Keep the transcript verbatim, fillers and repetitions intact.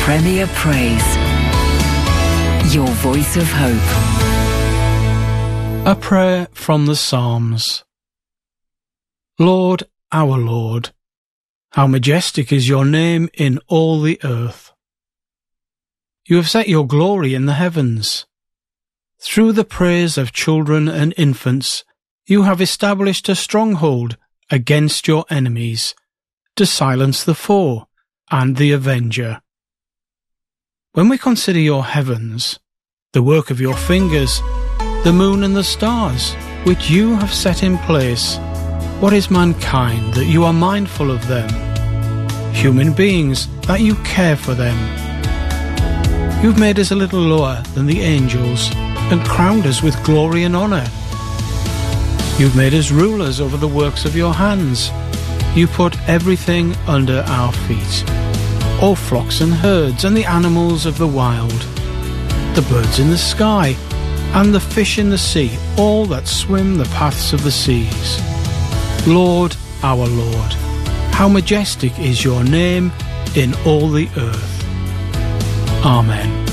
Premier Praise. Your voice of hope. A prayer from the Psalms. Lord, our Lord, how majestic is your name in all the earth. You have set your glory in the heavens. Through the praise of children and infants, you have established a stronghold against your enemies, to silence the foe and the avenger. When we consider your heavens, the work of your fingers, the moon and the stars, which you have set in place, what is mankind that you are mindful of them? Human beings that you care for them. You've made us a little lower than the angels and crowned us with glory and honour. You've made us rulers over the works of your hands. You put everything under our feet, all flocks and herds and the animals of the wild, the birds in the sky and the fish in the sea, all that swim the paths of the seas. Lord, our Lord, how majestic is your name in all the earth. Amen.